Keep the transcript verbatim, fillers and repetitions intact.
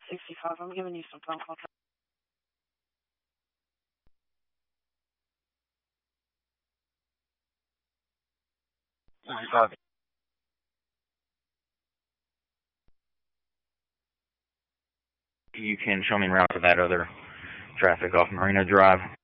sixty-five. I'm giving you some phone call. sixty-five. You can show me en route to that other traffic off Marina Drive.